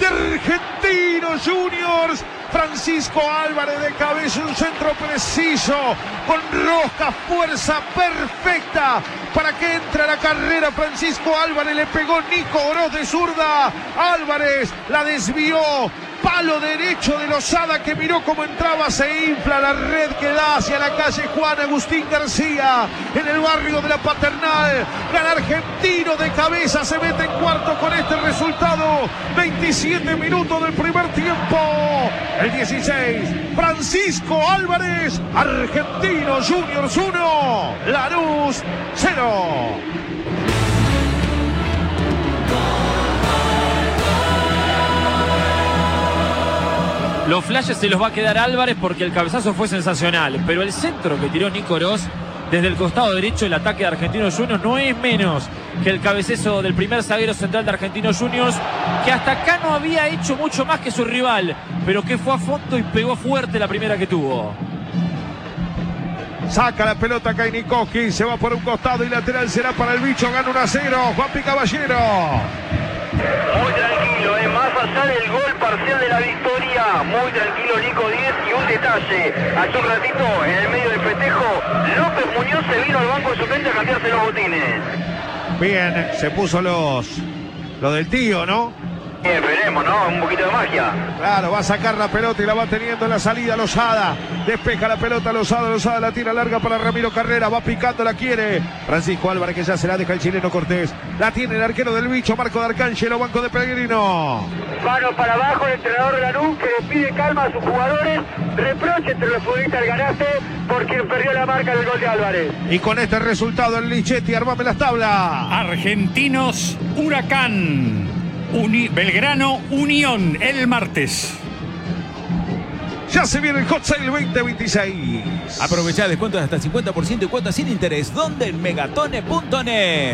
de Argentinos Juniors. Francisco Álvarez de cabeza, un centro preciso, con rosca, fuerza perfecta para que entre a la carrera. Francisco Álvarez, le pegó Nico Oroz de zurda. Álvarez la desvió. Palo derecho de Lozada, que miró cómo entraba, se infla la red que da hacia la calle Juan Agustín García, en el barrio de la Paternal. Gana Argentino de cabeza, se mete en cuarto con este resultado. 27 minutos del primer tiempo. El 16, Francisco Álvarez, Argentinos Juniors 1, Lanús 0. Los flashes se los va a quedar Álvarez porque el cabezazo fue sensacional, pero el centro que tiró Nico Oroz desde el costado derecho del ataque de Argentinos Juniors no es menos que el cabezazo del primer zaguero central de Argentinos Juniors, que hasta acá no había hecho mucho más que su rival, pero que fue a fondo y pegó fuerte la primera que tuvo. Saca la pelota Kainikoski, se va por un costado y lateral será para el bicho. Gana 1-0 Juanpi Caballero. Muy tranquilo, más allá del gol parcial de la victoria, muy tranquilo Nico Díez. Y un detalle, hace un ratito en el medio del festejo, López Muñoz se vino al banco de suplente a cambiarse los botines. Bien, se puso lo del tío, ¿no? Bien, veremos, ¿no? Un poquito de magia. Claro, va a sacar la pelota y la va teniendo en la salida Lozada. Despeja la pelota Lozada la tira larga para Ramiro Carrera. Va picando, la quiere Francisco Álvarez, que ya se la deja el chileno Cortés. La tiene el arquero del bicho, Marco D'Arcangelo, banco de Pellegrino. Mano para abajo el entrenador de Lanús, que le pide calma a sus jugadores. Reproche entre los futbolistas del Ganaste por quien perdió la marca del gol de Álvarez. Y con este resultado el Lichetti, armame las tablas. Argentinos, Huracán. Belgrano, Unión, el martes. Ya se viene el Hot Sale 2026. Aprovechá descuentos de hasta 50% y cuotas sin interés. ¿Dónde? En megatone.net.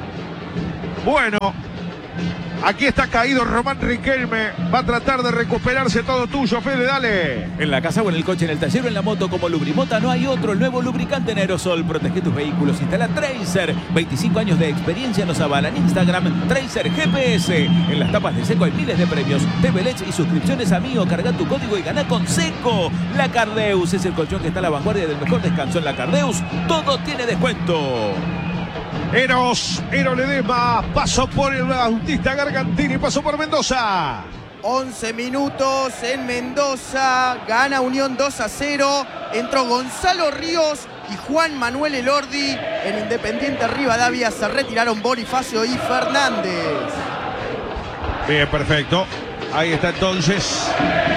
Bueno, aquí está caído Román Riquelme. Va a tratar de recuperarse. Todo tuyo, Fede, dale. En la casa o en el coche, en el taller o en la moto, como Lubrimota no hay otro. El nuevo lubricante en aerosol. Protege tus vehículos. Instala Tracer. 25 años de experiencia nos avalan. Instagram, Tracer GPS. En las tapas de Seco hay miles de premios. TV Leche y suscripciones a Mío. Carga tu código y gana con Seco. La Cardeus es el colchón que está a la vanguardia del mejor descanso. En la Cardeus todo tiene descuento. Eros Ledesma, pasó por el Bautista Gargantini, pasó por Mendoza. 11 minutos en Mendoza, gana Unión 2-0, entró Gonzalo Ríos y Juan Manuel Elordi. En Independiente Rivadavia se retiraron Bonifacio y Fernández. Bien, perfecto. Ahí está entonces.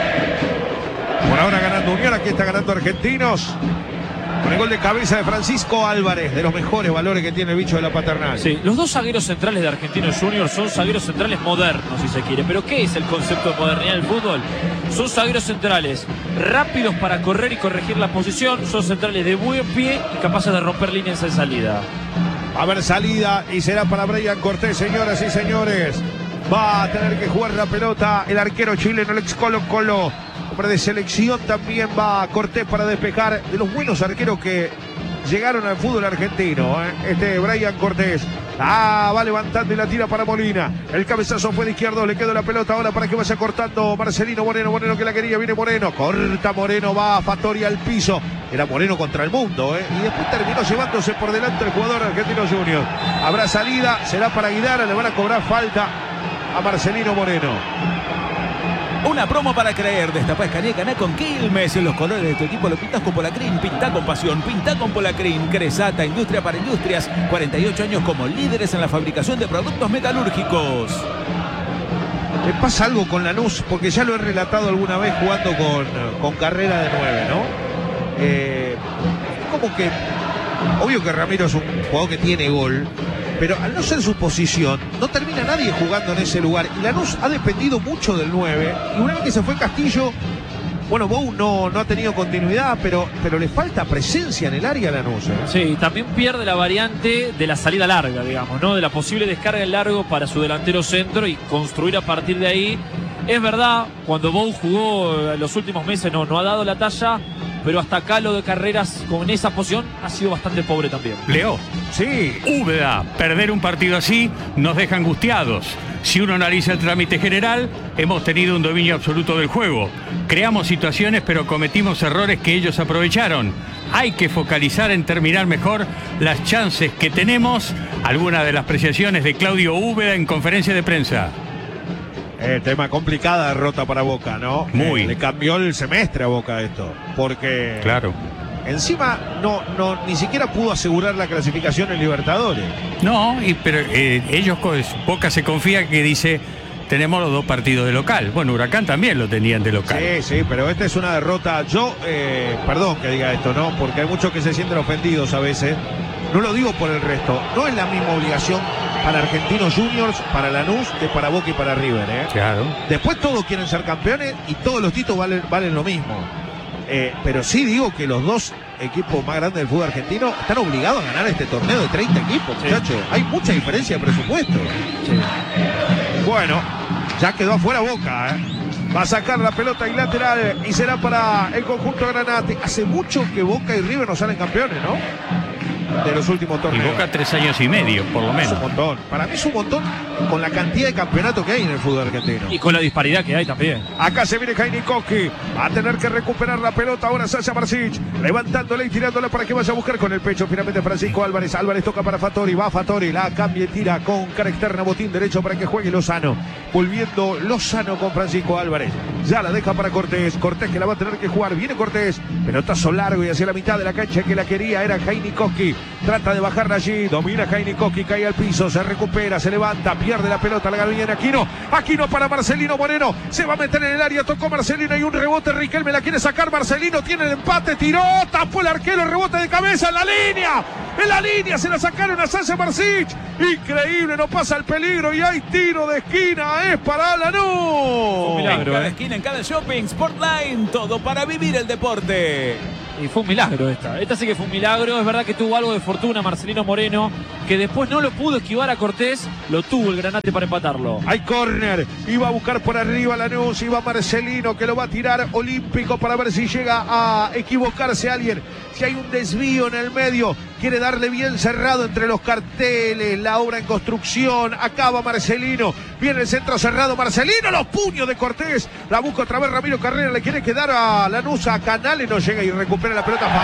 Por ahora ganando Unión, aquí está ganando Argentinos. Con el gol de cabeza de Francisco Álvarez, de los mejores valores que tiene el bicho de la Paternal. Sí, los dos zagueros centrales de Argentinos Juniors son zagueros centrales modernos, si se quiere. ¿Pero qué es el concepto de modernidad del fútbol? Son zagueros centrales rápidos para correr y corregir la posición. Son centrales de buen pie y capaces de romper líneas en salida. Va a haber salida y será para Brian Cortés, señoras y señores. Va a tener que jugar la pelota el arquero chileno, el ex Colo-Colo. Hombre de selección también va Cortés para despejar, de los buenos arqueros que llegaron al fútbol argentino. Brian Cortés. Va levantando y la tira para Molina. El cabezazo fue de izquierdo, le quedó la pelota ahora para que vaya cortando Marcelino Moreno. Moreno que la quería, viene Moreno. Corta Moreno, va Fattori al piso. Era Moreno contra el mundo, y después terminó llevándose por delante el jugador Argentino Junior. Habrá salida, será para Guidara, le van a cobrar falta a Marcelino Moreno. Una promo para creer. Destapá Escañé, ganá con Quilmes. Los colores de tu equipo lo pintas con Polacrin. Pinta con pasión, pinta con Polacrin. Cresata, industria para industrias. 48 años como líderes en la fabricación de productos metalúrgicos. Me pasa algo con Lanús, porque ya lo he relatado alguna vez jugando con carrera de 9, ¿no? Como que, obvio que Ramiro es un jugador que tiene gol, pero al no ser su posición, no termina nadie jugando en ese lugar. Y Lanús ha dependido mucho del 9. Y una vez que se fue Castillo, bueno, Bou no ha tenido continuidad, pero le falta presencia en el área a Lanús. Sí, también pierde la variante de la salida larga, digamos, ¿no? De la posible descarga en largo para su delantero centro y construir a partir de ahí. Es verdad, cuando Bou jugó en los últimos meses no ha dado la talla, pero hasta acá lo de Carreras con esa posición ha sido bastante pobre también. Leo. Sí. Úbeda, perder un partido así nos deja angustiados. Si uno analiza el trámite general, hemos tenido un dominio absoluto del juego. Creamos situaciones, pero cometimos errores que ellos aprovecharon. Hay que focalizar en terminar mejor las chances que tenemos. Algunas de las apreciaciones de Claudio Úbeda en conferencia de prensa. Tema complicada derrota para Boca, ¿no? Muy. Le cambió el semestre a Boca esto, porque Claro. encima ni siquiera pudo asegurar la clasificación en Libertadores. No, pero ellos, Boca se confía que dice, tenemos los 2 partidos de local. Bueno, Huracán también lo tenían de local. Sí, pero esta es una derrota. Yo, perdón que diga esto, ¿no? Porque hay muchos que se sienten ofendidos a veces. No lo digo por el resto. No es la misma obligación para Argentinos Juniors, para Lanús, que para Boca y para River, ¿eh? Claro. Después todos quieren ser campeones y todos los títulos valen lo mismo. Pero sí digo que los 2 equipos más grandes del fútbol argentino están obligados a ganar este torneo de 30 equipos, muchachos. Hay mucha diferencia de presupuesto. Sí. Bueno, ya quedó afuera Boca, ¿eh? Va a sacar la pelota y lateral y será para el conjunto Granate. Hace mucho que Boca y River no salen campeones, ¿no? De los últimos Y torneos. Boca 3 años y medio, por lo Es menos. un montón. Para mí es un montón con la cantidad de campeonatos que hay en el fútbol argentino. Y con la disparidad que hay también. Acá se viene Jaime Koski. Va a tener que recuperar la pelota ahora Sasha Marsic. Levantándola y tirándola para que vaya a buscar con el pecho. Finalmente Francisco Álvarez. Álvarez toca para Fattori. Va Fattori. La cambia y tira con cara externa. Botín derecho para que juegue Lozano. Volviendo Lozano con Francisco Álvarez. Ya la deja para Cortés. Cortés que la va a tener que jugar. Viene Cortés. Pelotazo largo y hacia la mitad de la cancha que la quería. Era Jaime Koski. Trata de bajarla allí. Domina Jaime Koski. Cae al piso. Se recupera. Se levanta. Pierde la pelota. La gana bien Aquino. Aquino para Marcelino Moreno. Se va a meter en el área. Tocó Marcelino. Hay un rebote. Riquelme la quiere sacar. Marcelino tiene el empate. Tiró. Tapó el arquero. Rebote de cabeza en la línea. En la línea se la sacaron a Sasha Marsic. Increíble. No pasa el peligro. Y hay tiro de esquina. Es para Lanús. Milagro, En cada ¿eh? esquina, en cada shopping, Sportline, todo para vivir el deporte. Y fue un milagro esta. Esta sí que fue un milagro. Es verdad que tuvo algo de fortuna Marcelino Moreno, que después no lo pudo esquivar a Cortés. Lo tuvo el Granate para empatarlo. Hay córner. Iba a buscar por arriba Lanús. Iba Marcelino que lo va a tirar olímpico para ver si llega a equivocarse alguien. Si hay un desvío en el medio. Quiere darle bien cerrado entre los carteles. La obra en construcción. Acaba Marcelino. Viene el centro cerrado. Marcelino. Los puños de Cortés. La busca otra vez Ramiro Carrera. Le quiere quedar a Lanús a Canales. No llega y recupera la pelota.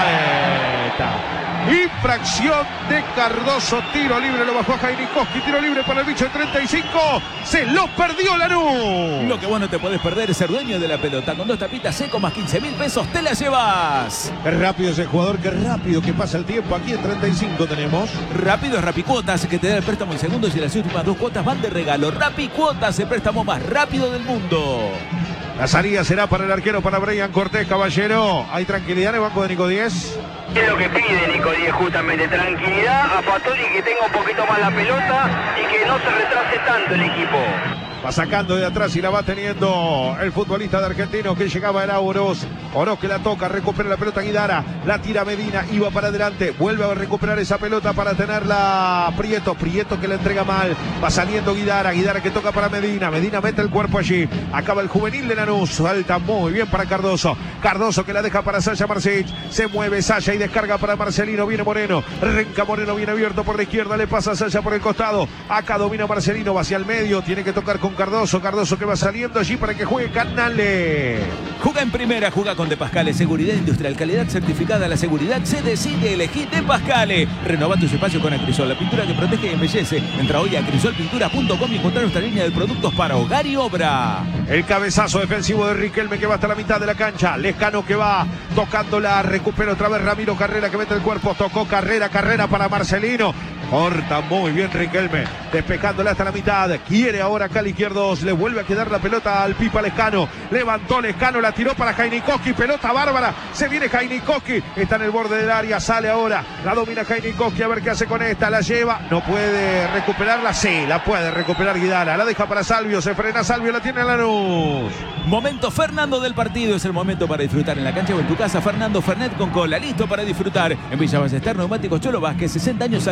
Falta. Infracción de Cardoso. Tiro libre. Lo bajó a Jaime Koski. Tiro libre para el bicho de 35. Se lo perdió Lanús. Lo que vos no te podés perder es ser dueño de la pelota. Con 2 tapitas seco más 15.000 pesos te la llevas. Qué rápido ese jugador. Qué rápido que pasa el tiempo. Aquí en 35 tenemos. Rápido es Rapicuotas, que te da el préstamo en segundos y las últimas 2 cuotas van de regalo. Rapicuotas, el préstamo más rápido del mundo. La salida será para el arquero, para Brian Cortés, caballero. ¿Hay tranquilidad en el banco de Nico Díez? Es lo que pide Nico Díez, justamente, tranquilidad a Fattori, que tenga un poquito más la pelota y que no se retrase tanto el equipo. Va sacando de atrás y la va teniendo el futbolista de Argentino que llegaba era Oroz. Oroz que la toca, recupera la pelota Guidara, la tira Medina, iba para adelante, vuelve a recuperar esa pelota para tenerla Prieto, Prieto que la entrega mal, va saliendo Guidara, Guidara que toca para Medina, Medina mete el cuerpo allí, acaba el juvenil de Lanús, salta muy bien para Cardoso, Cardoso que la deja para Sasha Marsic, se mueve Sasha y descarga para Marcelino, viene Moreno, Renca Moreno viene abierto por la izquierda, le pasa a Sasha por el costado, acá domina Marcelino, va hacia el medio, tiene que tocar con Cardoso, Cardoso que va saliendo allí para que juegue Canales. Juega en primera, juega con De Pascale, seguridad industrial, calidad certificada, la seguridad se decide, elegí De Pascale. Renova tu espacio con Acrisol, la pintura que protege y embellece. Entra hoy a acrisolpintura.com y encontrar nuestra línea de productos para hogar y obra. El cabezazo defensivo de Riquelme que va hasta la mitad de la cancha. Lescano que va tocándola, recupera otra vez Ramiro Carrera que mete el cuerpo, tocó Carrera para Marcelino. Corta muy bien Riquelme, despejándola hasta la mitad. Quiere ahora acá al izquierdo, le vuelve a quedar la pelota al Pipa Lescano. Levantó Lescano, la tiró para Jaime Koski, pelota bárbara. Se viene Jaime Koski, está en el borde del área, sale ahora. La domina Jaime Koski, a ver qué hace con esta. La lleva, no puede recuperarla. Sí, la puede recuperar Guidara. La deja para Salvio, se frena Salvio, la tiene Lanús. Momento Fernando del partido, es el momento para disfrutar en la cancha o en tu casa. Fernando Fernet con cola, listo para disfrutar. En Villa Ballester, Neumáticos Cholo Vázquez, 60 años al servicio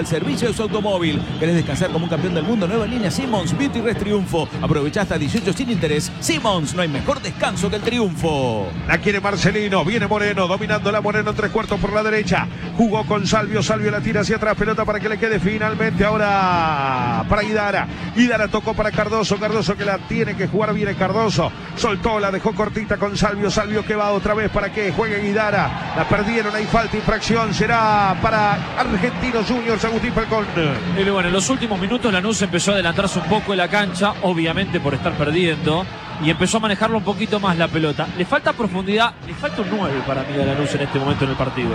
tecnología de su automóvil. ¿Querés descansar como un campeón del mundo? Nueva línea Simmons Beauty Rest Triunfo. Aprovecha hasta 18 sin interés. Simmons, no hay mejor descanso que el triunfo. La quiere Marcelino, viene Moreno, dominando la Moreno en 3/4 por la derecha. Jugó con Salvio, Salvio la tira hacia atrás, pelota para que le quede finalmente ahora para Guidara. Guidara tocó para Cardoso, Cardoso que la tiene que jugar, viene Cardoso. Soltó, la dejó cortita con Salvio, Salvio que va otra vez para que juegue Guidara. La perdieron, hay falta, infracción, será para Argentinos Juniors, Agustín Falcón. Y bueno, en los últimos minutos Lanús empezó a adelantarse un poco en la cancha, obviamente por estar perdiendo, y empezó a manejarlo un poquito más la pelota. Le falta profundidad, le falta un 9 para mí a Lanús en este momento en el partido.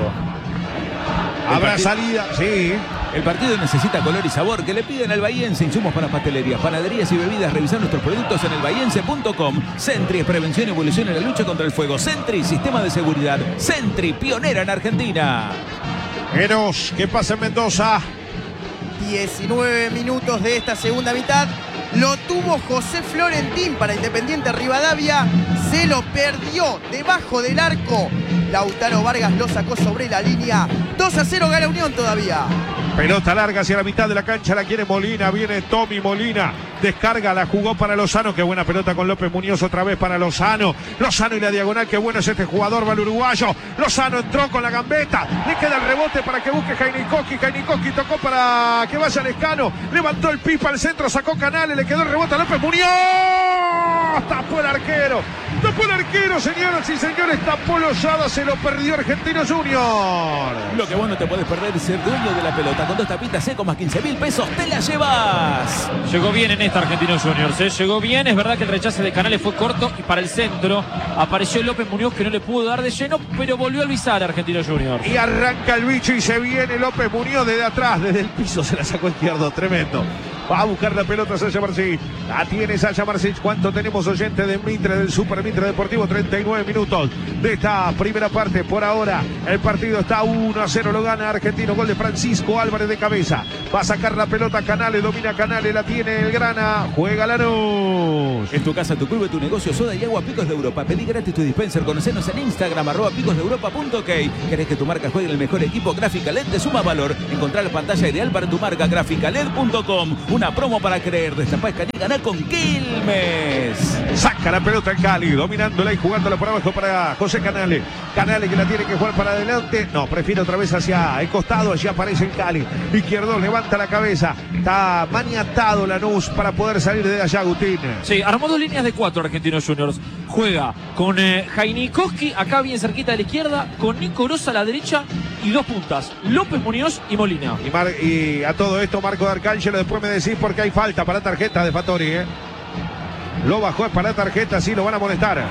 Habrá salida, sí. El partido necesita color y sabor. Que le piden al Bahiense. Insumos para pastelerías, panaderías y bebidas. Revisar nuestros productos en elbahiense.com. Sentry es prevención y evolución en la lucha contra el fuego. Sentry, sistema de seguridad. Sentry, pionera en Argentina. Eros, ¿qué pasa en Mendoza? 19 minutos de esta segunda mitad. Lo tuvo José Florentín para Independiente Rivadavia. Se lo perdió debajo del arco. Lautaro Vargas lo sacó sobre la línea. 2-0 gana Unión todavía. Pelota larga hacia la mitad de la cancha, la quiere Molina, viene Tommy Molina, descarga, la jugó para Lozano, qué buena pelota con López Muñoz otra vez para Lozano, Lozano y la diagonal, qué bueno es este jugador, va el uruguayo, Lozano entró con la gambeta, le queda el rebote para que busque Jainikoski, Jainikoski tocó para que vaya Lescano, levantó el pipa al centro, sacó Canales, le quedó el rebote a López Muñoz, tapó el arquero, señoras y señores, tapó Lozada, se lo perdió Argentinos Juniors. Lo que vos no te podés perder es ser dueño de la pelota. Con 2 tapitas seco más 15.000 pesos, te la llevas. Llegó bien en esta Argentinos Juniors, llegó bien. Es verdad que el rechace de Canales fue corto y para el centro apareció López Muñoz, que no le pudo dar de lleno, pero volvió a avisar a Argentinos Juniors. Y arranca el bicho y se viene López Muñoz desde atrás, desde el piso se la sacó izquierdo, tremendo. Va a buscar la pelota Sasha Marcic. La tiene Sasha Marcic. ¿Cuánto tenemos oyentes de Mitre, del Super Mitre Deportivo? 39 minutos de esta primera parte. Por ahora el partido está 1-0. Lo gana Argentino. Gol de Francisco Álvarez de cabeza. Va a sacar la pelota Canales. Domina Canales. La tiene el Grana. Juega Lanús. En tu casa, tu club, tu negocio, soda y agua Picos de Europa. Pedí gratis tu dispenser. Conocenos en Instagram, @picosdeeuropa.ok. ¿Querés que tu marca juegue en el mejor equipo? Gráfica LED te suma valor. Encontrar la pantalla ideal para tu marca. Graficaled.com. Una promo para creer. Destapá Escaní, ganá con Quilmes. Saca la pelota en Cali, dominándola y jugándola por abajo para José Canales. Canales que la tiene que jugar para adelante. No, prefiere otra vez hacia el costado. Allí aparece en Cali. Izquierdo levanta la cabeza. Está maniatado Lanús para poder salir de allá, Agustín. Sí, armó 2 líneas de 4 Argentinos Juniors. Juega con Jainikoski acá bien cerquita a la izquierda, con Nico Gross a la derecha y 2 puntas, López Muñoz y Molina. Y a todo esto Marco de Arcángelo, después me decís porque hay falta para tarjeta de Fattori, Lo bajó es para tarjeta, sí, lo van a molestar.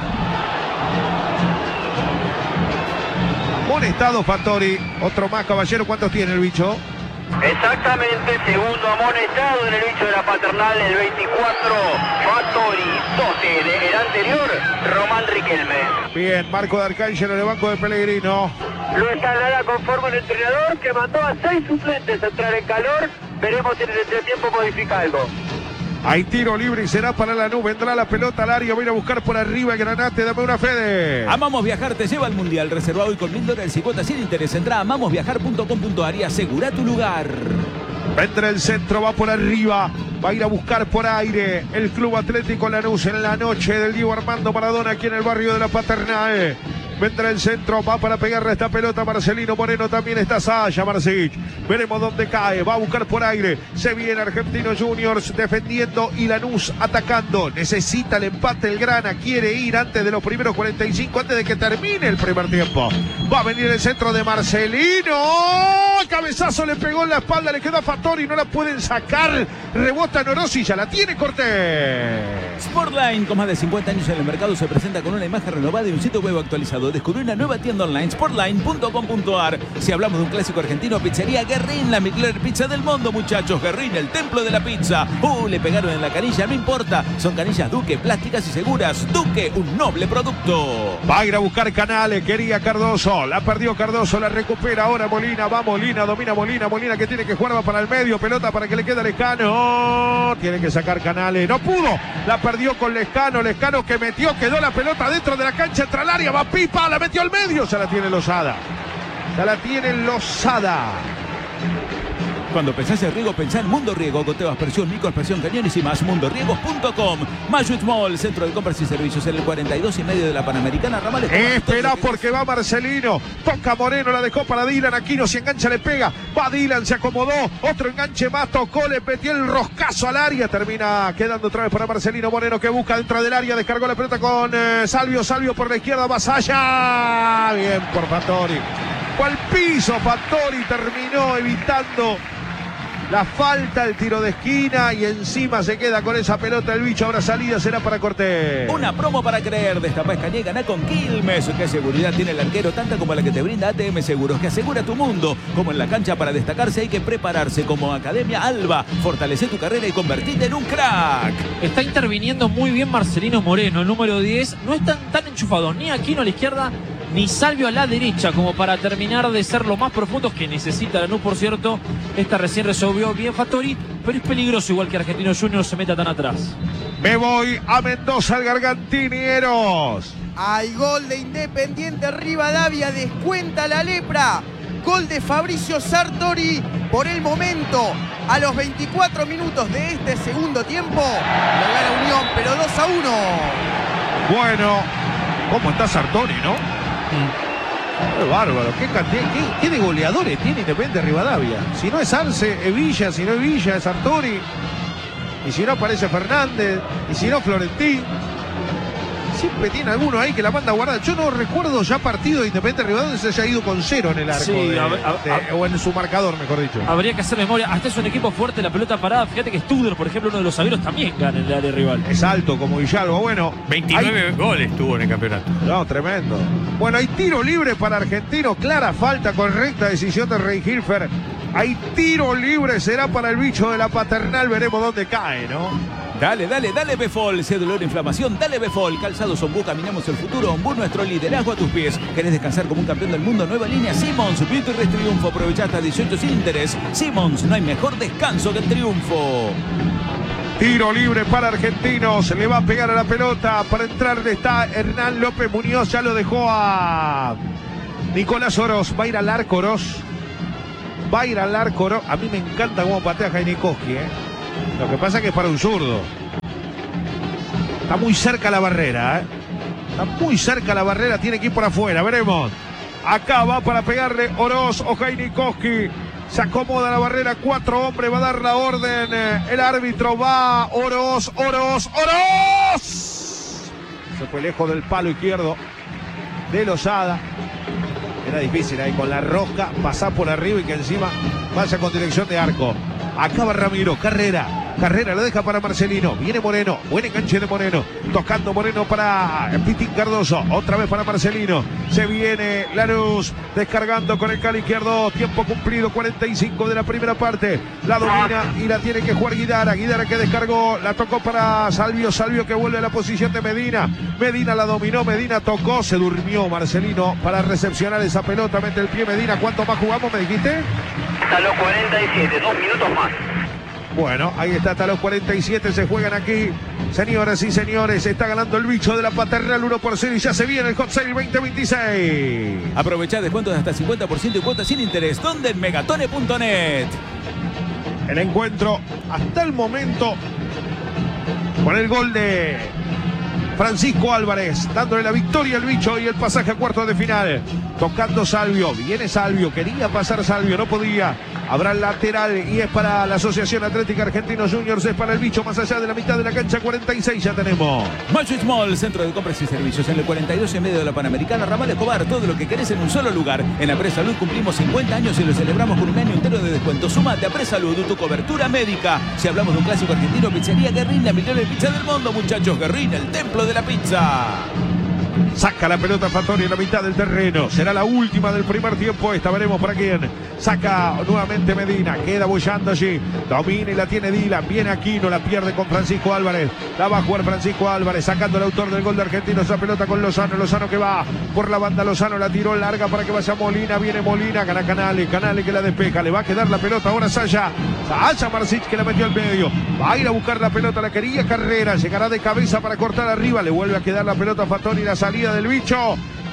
Molestado Fattori, otro más, caballero. ¿Cuántos tiene el bicho? Exactamente, segundo amonestado en el bicho de la Paternal, el 24, Fattori, 12 del anterior, Román Riquelme. Bien, Marco de Arcángelo en el banco de Pellegrino. Lo está nada conforme el entrenador, que mandó a 6 suplentes a entrar en calor. Veremos si en el entretiempo modifica algo. Hay tiro libre y será para Lanús. Vendrá la pelota al área. Voy a ir a buscar por arriba el Granate. Dame una, Fede. Amamos Viajar te lleva al Mundial. Reserva hoy con $1000 y cuotas sin interés. Entra a amamosviajar.com.ar y asegura tu lugar. Vendrá el centro, va por arriba. Va a ir a buscar por aire el Club Atlético Lanús en la noche del Diego Armando Maradona aquí en el barrio de la Paternal. Vendrá el centro, va para pegarle esta pelota Marcelino Moreno, también está Sasha Marcic. Veremos dónde cae, va a buscar por aire. Se viene Argentinos Juniors defendiendo y Lanús atacando. Necesita el empate el Grana, quiere ir antes de los primeros 45, antes de que termine el primer tiempo. Va a venir el centro de Marcelino. Cabezazo le pegó en la espalda, le quedó a Fattori, no la pueden sacar. Rebota Norosi, ya la tiene Cortés. Sportline, con más de 50 años en el mercado, se presenta con una imagen renovada y un sitio web actualizado. Descubrí una nueva tienda online, sportline.com.ar. Si hablamos de un clásico argentino, Pizzería Guerrín, la mejor pizza del mundo, muchachos. Guerrín, el templo de la pizza. Le pegaron en la canilla, no importa. Son canillas Duque, plásticas y seguras. Duque, un noble producto. Va a ir a buscar Canales, quería Cardoso. La perdió Cardoso, la recupera ahora Molina. Va Molina, domina Molina. Molina que tiene que jugar, va para el medio. Pelota para que le quede a Lescano. Tiene que sacar Canales. No pudo. La perdió con Lescano. Lescano que metió, quedó la pelota dentro de la cancha, entra al área, va Pipa. La metió al medio, se la tiene Lozada. Se la tiene Lozada. Cuando pensás en riego, pensá en Mundo Riego. Goteo, aspersión, micro, aspersión, cañones y más. mundoriegos.com. Mayuit Mall, centro de compras y servicios en el 42 y medio de la Panamericana, Ramal. Espera porque va Marcelino. Toca Moreno, la dejó para Dylan. Aquino se engancha, le pega. Va Dylan, se acomodó. Otro enganche más, tocó, le metió el roscazo al área. Termina quedando otra vez para Marcelino Moreno, que busca dentro del área. Descargó la pelota con Salvio. Salvio por la izquierda, Masaya. Bien por Fattori. Fue al piso Fattori, terminó evitando la falta, el tiro de esquina y encima se queda con esa pelota el bicho. Ahora salida será para Cortés. Una promo para creer. Destapá Escañé, ganá con Quilmes. ¿Qué seguridad tiene el arquero? Tanta como la que te brinda ATM Seguros, que asegura tu mundo. Como en la cancha, para destacarse hay que prepararse. Como Academia Alba, fortalece tu carrera y convertirte en un crack. Está interviniendo muy bien Marcelino Moreno, el número 10. No están tan enchufados ni Aquino a la izquierda ni Salvio a la derecha, como para terminar de ser los más profundos que necesita Lanús, por cierto. Esta recién resolvió bien Fattori, pero es peligroso igual que Argentino Juniors se meta tan atrás. Me voy a Mendoza, al Gargantinieros. Hay gol de Independiente Rivadavia, descuenta la lepra. Gol de Fabricio Sartori por el momento. A los 24 minutos de este segundo tiempo, lo gana Unión, pero 2-1. Bueno, ¿cómo está Sartori, no? Qué bárbaro, qué cantidad, qué de goleadores tiene Independiente Rivadavia. Si no es Arce, es Villa, si no es Villa, es Sartori. Y si no aparece Fernández, y si no Florentín. Siempre tiene alguno ahí que la manda guardada. Yo no recuerdo ya partido de Independiente Rivadavia se haya ido con 0 en el arco. Sí, o en su marcador, mejor dicho. Habría que hacer memoria. Hasta es un equipo fuerte, la pelota parada. Fíjate que Studer, por ejemplo, uno de los zagueros, también gana en el área rival. Es alto como Villalba. Bueno, 29 goles tuvo en el campeonato. No, tremendo. Bueno, hay tiro libre para Argentino. Clara falta, correcta decisión de Rey Hilfer. Hay tiro libre, será para el bicho de la Paternal. Veremos dónde cae, ¿no? Dale, dale, dale Befol. Si hay dolor, inflamación, dale Befol. Calzados Ombú, caminamos el futuro. Ombú, nuestro liderazgo a tus pies. ¿Querés descansar como un campeón del mundo? Nueva línea Simmons. Virtu y Triunfo. Aprovecha hasta 18 sin interés. Simmons, no hay mejor descanso que el triunfo. Tiro libre para Argentinos. Se le va a pegar a la pelota. Para entrar está Hernán López Muñoz. Ya lo dejó a Nicolás Oroz. Va a ir al arco Oroz. Va a ir al arco Oroz. A mí me encanta cómo patea Jainikowski, ¿eh? Lo que pasa es que es para un zurdo. Está muy cerca la barrera, ¿eh? Está muy cerca la barrera, tiene que ir por afuera, veremos. Acá va para pegarle Oroz o Jainikowski. Se acomoda la barrera, 4 hombres, va a dar la orden. El árbitro va, Oroz. Se fue lejos del palo izquierdo de Lozada. Era difícil ahí con la rosca, pasar por arriba y que encima vaya con dirección de arco. Acá va Ramiro, Carrera la deja para Marcelino. Viene Moreno, buen enganche de Moreno. Tocando Moreno para Pitín Cardoso. Otra vez para Marcelino. Se viene Lanús descargando con el cali izquierdo. Tiempo cumplido, 45 de la primera parte. La domina y la tiene que jugar Guidara. Guidara que descargó, la tocó para Salvio. Salvio que vuelve a la posición de Medina. Medina la dominó, Medina tocó. Se durmió Marcelino para recepcionar esa pelota. Mete el pie Medina. ¿Cuánto más jugamos, me dijiste? Hasta los 47, 2 minutos más. Bueno, ahí está, hasta los 47 se juegan aquí. Señoras y señores, está ganando el bicho de la Paternal 1-0 y ya se viene el Hot Sale 2026. Aprovechá descuentos de hasta 50% y cuotas sin interés. ¿Dónde? En megatone.net. El encuentro hasta el momento con el gol de Francisco Álvarez, dándole la victoria al bicho y el pasaje a cuartos de final. Tocando Salvio, viene Salvio, quería pasar Salvio, no podía. Habrá el lateral y es para la Asociación Atlética Argentino Juniors, es para el bicho más allá de la mitad de la cancha, 46 ya tenemos. Mayuit Mall, centro de compras y servicios en el 42 en medio de la Panamericana, Ramal Escobar, todo lo que querés en un solo lugar. En Apresalud cumplimos 50 años y lo celebramos con un año entero de descuento. Sumate a Apresalud, tu cobertura médica. Si hablamos de un clásico argentino, Pizzería Guerrín, la mejor pizza del mundo, muchachos. Guerrín, el templo de la pizza. Saca la pelota Fattori en la mitad del terreno. Será la última del primer tiempo. Esta veremos para quién. Saca nuevamente Medina. Queda bollando allí. Domina y la tiene Dylan. Viene Aquino. La pierde con Francisco Álvarez. La va a jugar Francisco Álvarez. Sacando el autor del gol de Argentino. Esa pelota con Lozano. Lozano que va por la banda. Lozano la tiró larga para que vaya Molina. Viene Molina. Gana Canale. Canale que la despeja. Le va a quedar la pelota. Ahora Saya. Saya Marcic que la metió al medio. Va a ir a buscar la pelota. La quería Carrera. Llegará de cabeza para cortar arriba. Le vuelve a quedar la pelota a Fattori. La salida del bicho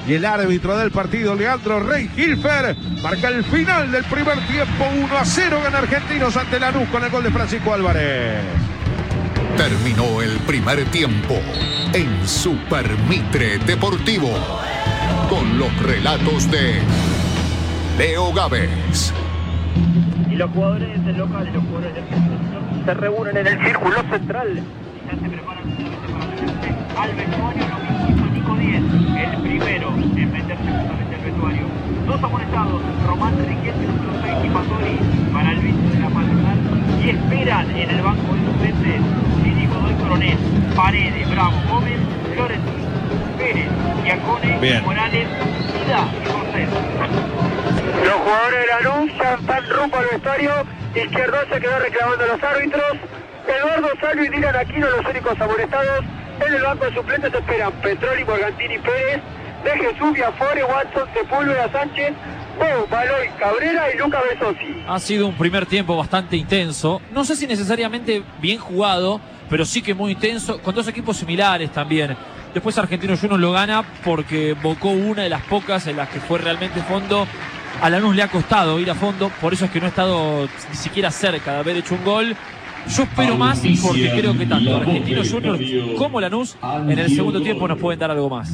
Y el árbitro del partido, Leandro Rey Hilfer, marca el final del primer tiempo. 1-0 gana Argentinos ante Lanús con el gol de Francisco Álvarez. Terminó el primer tiempo en Super Mitre Deportivo con los relatos de Leo Gávez. Y los jugadores del local y los jugadores del centro se reúnen en el círculo central. Y ya se preparan para meterse al vestuario, lo que hizo Nico Díez, el primero en meterse justamente al vestuario. Dos amonestados, Román Riquelme, número 6, y Pastori para el vice de la patronal. Y esperan en el banco de suplentes Gini Godoy Coronel, Paredes, Bravo, Gómez, Flores, Pérez, Giacone, Morales, Vida y José. Los jugadores de Lanús ya están rumbo al vestuario. Izquierdo se quedó reclamando a los árbitros. Eduardo Salvo y Dylan Aquino, los únicos amonestados. En el banco de suplentes esperan Petroli, Morgantini, Pérez, De Jesús, Biafore, Watson, Sepúlveda, Sánchez, Bo, Baloy, Cabrera y Luca Besosi. Ha sido un primer tiempo bastante intenso. No sé si necesariamente bien jugado, pero sí que muy intenso, con dos equipos similares también. Después Argentinos Juniors lo gana porque bocó una de las pocas en las que fue realmente fondo. A Lanús le ha costado ir a fondo, por eso es que no ha estado ni siquiera cerca de haber hecho un gol. Yo espero más porque creo que tanto Argentinos Juniors como Lanús en el segundo tiempo nos pueden dar algo más.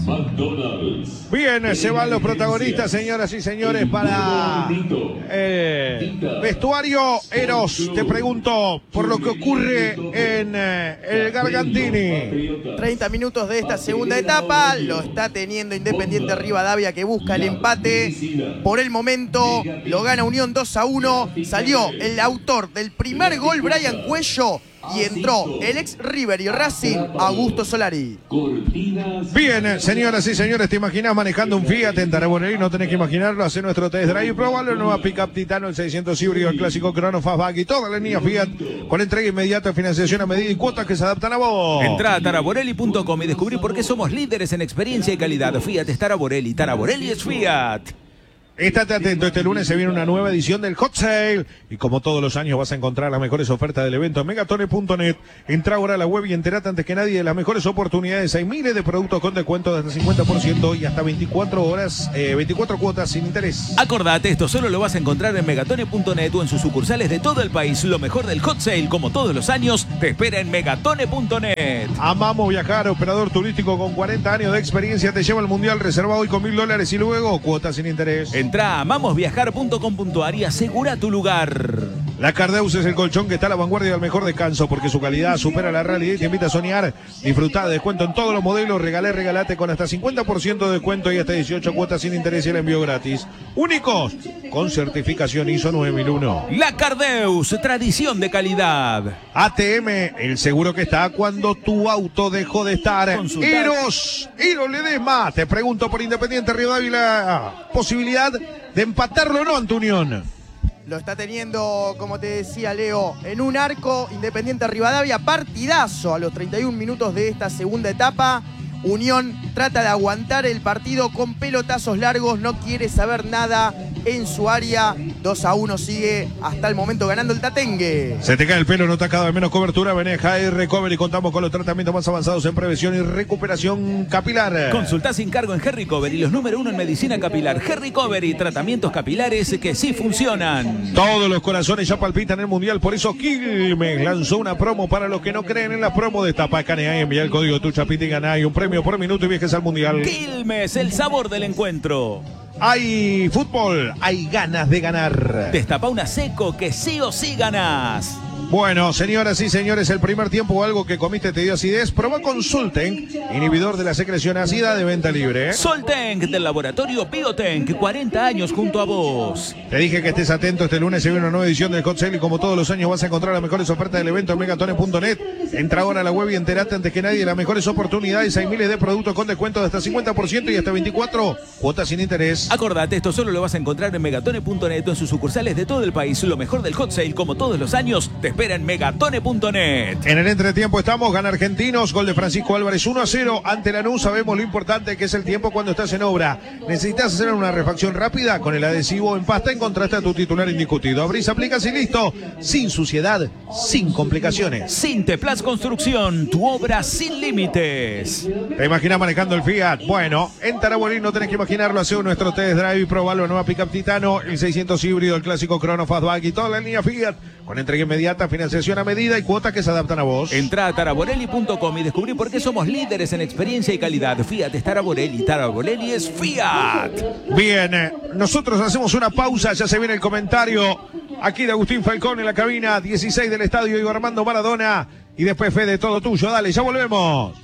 Bien, se van los protagonistas, señoras y señores, para vestuario. Eros, te pregunto por lo que ocurre en el Gargantini. 30 minutos de esta segunda etapa, lo está teniendo Independiente Rivadavia, que busca el empate. Por el momento lo gana Unión 2-1. Salió el autor del primer gol, Brian Cuello, y entró el ex River y Racing, Augusto Solari. Bien, señoras y señores, ¿te imaginas manejando un Fiat en Taraborelli? No tenés que imaginarlo, hacer nuestro test drive y probarlo. La nueva Pickup Titano, el 600 híbrido, el clásico Crono Fastback y toda la línea Fiat con entrega inmediata, financiación a medida y cuotas que se adaptan a vos. Entrá a taraborelli.com y descubrí por qué somos líderes en experiencia y calidad. Fiat es Taraborelli, Taraborelli es Fiat. Estate atento, este lunes se viene una nueva edición del Hot Sale y como todos los años vas a encontrar las mejores ofertas del evento en megatone.net. Entra ahora a la web y entérate antes que nadie de las mejores oportunidades. Hay miles de productos con descuento de hasta 50% y hasta 24 cuotas sin interés. Acordate, esto solo lo vas a encontrar en megatone.net o en sus sucursales de todo el país. Lo mejor del Hot Sale, como todos los años, te espera en megatone.net. Amamos viajar, operador turístico con 40 años de experiencia, te lleva al Mundial, reserva hoy con $1.000 y luego cuotas sin interés. Entrá a amamosviajar.com.ar y asegura tu lugar. La Cardeus es el colchón que está a la vanguardia del mejor descanso porque su calidad supera la realidad y te invita a soñar. Disfrutá de descuento en todos los modelos, regalate con hasta 50% de descuento y hasta 18 cuotas sin interés y el envío gratis. Únicos con certificación ISO 9001. La Cardeus, tradición de calidad. ATM, el seguro que está cuando tu auto dejó de estar. Consultar. Eros Ledesma, te pregunto por Independiente Rivadavia, posibilidad de empatarlo o no ante Unión. Lo está teniendo, como te decía Leo, en un arco. Independiente Rivadavia, partidazo a los 31 minutos de esta segunda etapa. Unión trata de aguantar el partido con pelotazos largos, no quiere saber nada en su área. 2-1 sigue hasta el momento ganando el Tatengue. Se te cae el pelo, no te acaba de menos cobertura. Veneja y Recovery, contamos con los tratamientos más avanzados en prevención y recuperación capilar. Consultá sin cargo en Harry Covery, los número 1 en medicina capilar. Harry Covery, tratamientos capilares que sí funcionan. Todos los corazones ya palpitan el Mundial, por eso Quilmes lanzó una promo para los que no creen en la promo. Destapa Canea y envía el código tu chapita y ganá y un premio por minuto y viajes al Mundial. Quilmes, el sabor del encuentro. Hay fútbol, hay ganas de ganar. Destapa una Seco que sí o sí ganás. Bueno, señoras y señores, el primer tiempo algo que comiste te dio acidez. Probá con Solten, inhibidor de la secreción ácida, de venta libre. Solten, del laboratorio Biotenk, 40 años junto a vos. Te dije que estés atento, este lunes se viene una nueva edición del Hot Sale y como todos los años vas a encontrar las mejores ofertas del evento en megatone.net. Entra ahora a la web y enterate antes que nadie de las mejores oportunidades. Hay miles de productos con descuento de hasta 50% y hasta 24 cuotas sin interés. Acordate, esto solo lo vas a encontrar en megatone.net o en sus sucursales de todo el país. Lo mejor del Hot Sale, como todos los años, te espera en megatone.net. En el entretiempo estamos, gana Argentinos, gol de Francisco Álvarez 1-0 ante Lanús. Sabemos lo importante que es el tiempo cuando estás en obra. ¿Necesitas hacer una refacción rápida? Con el adhesivo en pasta encontraste a tu titular indiscutido. Abrís, aplicas y listo. Sin suciedad, sin complicaciones. Sinteplas Construcción, tu obra sin límites. ¿Te imaginas manejando el Fiat? Bueno, en Tarabolí no tenés que imaginarlo. Hace nuestro test drive y probalo. La nueva Pickup Titano, el 600 híbrido, el clásico Crono Fastback y toda la línea Fiat. Con entrega inmediata, financiación a medida y cuotas que se adaptan a vos. Entrá a taraborelli.com y descubrí por qué somos líderes en experiencia y calidad. Fiat es Taraborelli, Taraborelli es Fiat. Bien, nosotros hacemos una pausa. Ya se viene el comentario aquí de Agustín Falcón en la cabina 16 del estadio Diego Armando Maradona. Y después, Fede, todo tuyo. Dale, ya volvemos.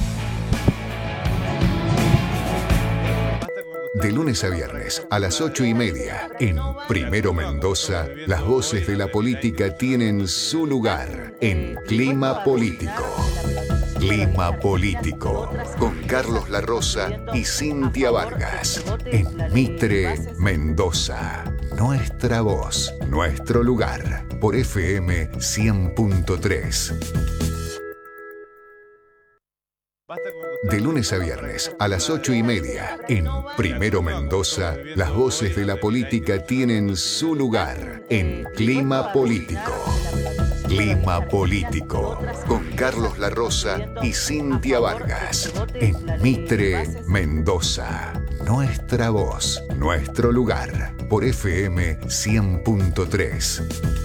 De lunes a viernes a las 8:30 en Primero Mendoza, las voces de la política tienen su lugar en Clima Político. Clima Político con Carlos La Rosa y Cintia Vargas en Mitre, Mendoza. Nuestra voz, nuestro lugar por FM 100.3. De lunes a viernes a las 8:30 en Primero Mendoza, las voces de la política tienen su lugar en Clima Político. Clima Político con Carlos La Rosa y Cintia Vargas en Mitre, Mendoza. Nuestra voz, nuestro lugar por FM 100.3.